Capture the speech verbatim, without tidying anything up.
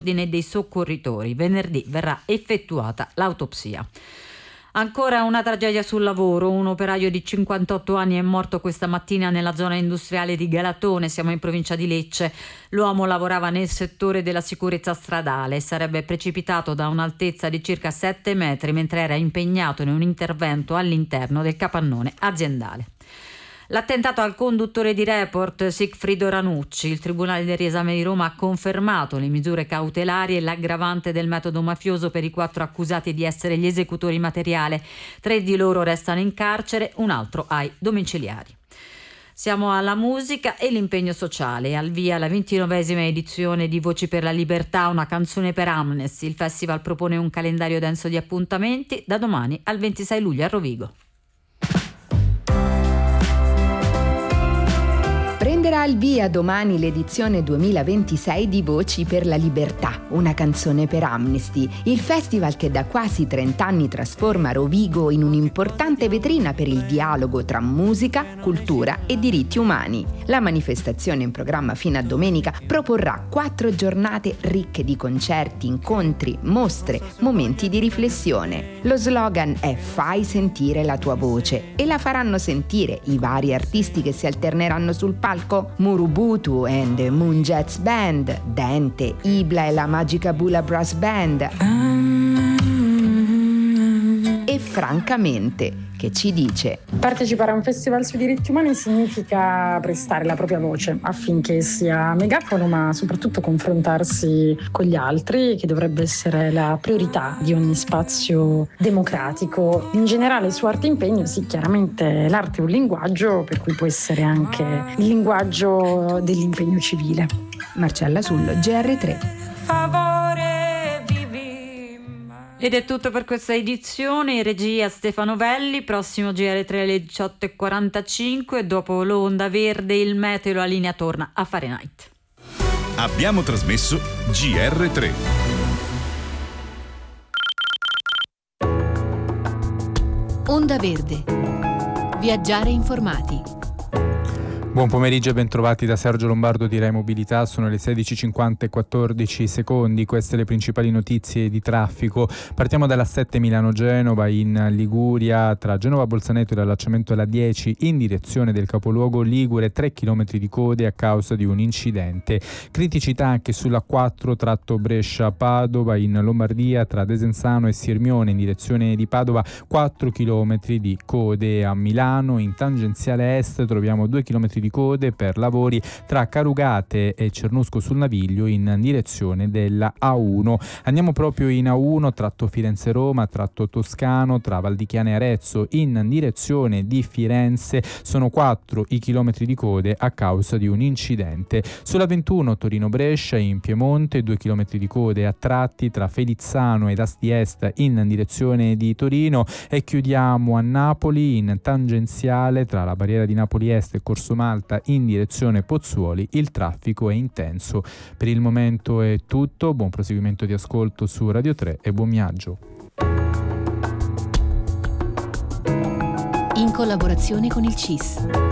dei soccorritori. Venerdì verrà effettuata l'autopsia. Ancora una tragedia sul lavoro. Un operaio di cinquantotto anni è morto questa mattina nella zona industriale di Galatone, siamo in provincia di Lecce. L'uomo lavorava nel settore della sicurezza stradale e sarebbe precipitato da un'altezza di circa sette metri mentre era impegnato in un intervento all'interno del capannone aziendale. L'attentato al conduttore di Report, Sigfrido Ranucci. Il Tribunale del Riesame di Roma ha confermato le misure cautelari e l'aggravante del metodo mafioso per i quattro accusati di essere gli esecutori materiali. Tre di loro restano in carcere, un altro ai domiciliari. Siamo alla musica e l'impegno sociale. Al via la ventinovesima edizione di Voci per la Libertà, una canzone per Amnesty. Il festival propone un calendario denso di appuntamenti da domani al ventisei luglio a Rovigo. Prenderà il via domani l'edizione duemilaventisei di Voci per la Libertà, una canzone per Amnesty, il festival che da quasi trent'anni trasforma Rovigo in un'importante vetrina per il dialogo tra musica, cultura e diritti umani. La manifestazione, in programma fino a domenica, proporrà quattro giornate ricche di concerti, incontri, mostre, momenti di riflessione. Lo slogan è "Fai sentire la tua voce" e la faranno sentire i vari artisti che si alterneranno sul palco: Murubutu and the Moon Jets Band, Dente, Ibla e la Magica Bula Brass Band e Francamente, che ci dice: partecipare a un festival sui diritti umani significa prestare la propria voce affinché sia megafono, ma soprattutto confrontarsi con gli altri, che dovrebbe essere la priorità di ogni spazio democratico. In generale su arte e impegno, sì, chiaramente l'arte è un linguaggio, per cui può essere anche il linguaggio dell'impegno civile. Marcella Sullo, G R tre. Ed è tutto per questa edizione. In regia Stefano Velli. Prossimo G R tre alle diciotto e quarantacinque. Dopo l'onda verde il meteo, la linea torna a Fahrenheit. Abbiamo trasmesso G R tre. Onda verde. Viaggiare informati. Buon pomeriggio e bentrovati da Sergio Lombardo di Rai Mobilità. Sono le sedici e cinquanta e quattordici secondi. Queste le principali notizie di traffico. Partiamo dalla sette Milano-Genova in Liguria, tra Genova Bolzaneto e l'allacciamento alla dieci in direzione del capoluogo ligure, tre chilometri di code a causa di un incidente. Criticità anche sulla quattro tratto Brescia-Padova in Lombardia, tra Desenzano e Sirmione in direzione di Padova, quattro chilometri di code. A Milano in tangenziale est troviamo due chilometri di code per lavori tra Carugate e Cernusco sul Naviglio in direzione della A uno. Andiamo proprio in A uno, tratto Firenze-Roma, tratto Toscano, tra Valdichiana e Arezzo in direzione di Firenze. Sono quattro i chilometri di code a causa di un incidente. Sulla ventuno Torino-Brescia in Piemonte, due chilometri di code a tratti tra Felizzano ed Asti Est in direzione di Torino. E chiudiamo a Napoli in tangenziale tra la barriera di Napoli Est e Corso Malta in direzione Pozzuoli. Il traffico è intenso. Per il momento è tutto. Buon proseguimento di ascolto su Radio tre e buon viaggio. In collaborazione con il C I S.